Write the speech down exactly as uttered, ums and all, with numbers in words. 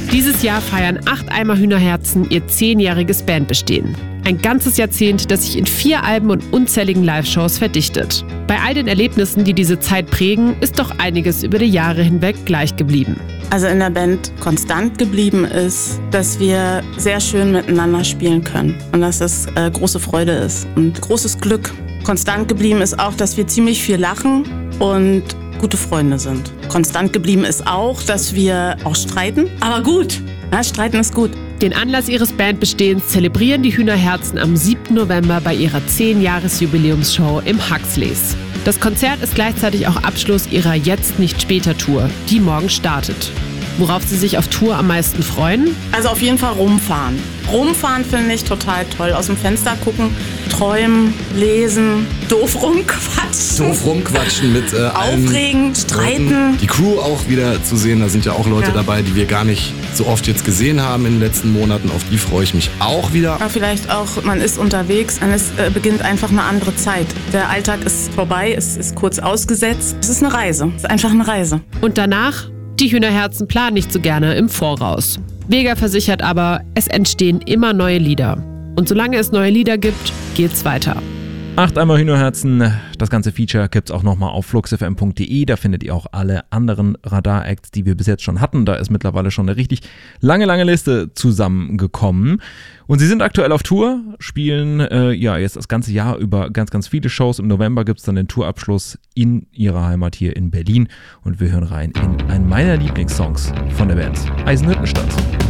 Dieses Jahr feiern acht Eimer Hühnerherzen ihr zehnjähriges Bandbestehen. Ein ganzes Jahrzehnt, das sich in vier Alben und unzähligen Live-Shows verdichtet. Bei all den Erlebnissen, die diese Zeit prägen, ist doch einiges über die Jahre hinweg gleich geblieben. Also in der Band konstant geblieben ist, dass wir sehr schön miteinander spielen können und dass das äh, große Freude ist und großes Glück. Konstant geblieben ist auch, dass wir ziemlich viel lachen und gute Freunde sind. Konstant geblieben ist auch, dass wir auch streiten, aber gut. Ja, streiten ist gut. Den Anlass ihres Bandbestehens zelebrieren die Hühnerherzen am siebten November bei ihrer zehn-Jahres-Jubiläumsshow im Huxleys. Das Konzert ist gleichzeitig auch Abschluss ihrer Jetzt-nicht-später-Tour, die morgen startet. Worauf sie sich auf Tour am meisten freuen? Also auf jeden Fall rumfahren. Rumfahren finde ich total toll. Aus dem Fenster gucken, träumen, lesen, doof rumquatschen. Doof rumquatschen mit äh, allen Aufregen, streiten. Die Crew auch wieder zu sehen. Da sind ja auch Leute ja. dabei, die wir gar nicht so oft jetzt gesehen haben in den letzten Monaten. Auf die freue ich mich auch wieder. Ja, vielleicht auch, man ist unterwegs und es äh, beginnt einfach eine andere Zeit. Der Alltag ist vorbei, es ist kurz ausgesetzt. Es ist eine Reise. Es ist einfach eine Reise. Und danach? Die Hühnerherzen planen nicht so gerne im Voraus. Vega versichert aber, es entstehen immer neue Lieder. Und solange es neue Lieder gibt, geht's weiter. Acht Eimer Hühnerherzen, das ganze Feature gibt's auch nochmal auf fluxfm punkt de. Da findet ihr auch alle anderen Radar-Acts, die wir bis jetzt schon hatten. Da ist mittlerweile schon eine richtig lange, lange Liste zusammengekommen. Und sie sind aktuell auf Tour, spielen äh, ja jetzt das ganze Jahr über ganz, ganz viele Shows. Im November gibt's dann den Tourabschluss in ihrer Heimat hier in Berlin. Und wir hören rein in einen meiner Lieblingssongs von der Band, Eisenhüttenstadt.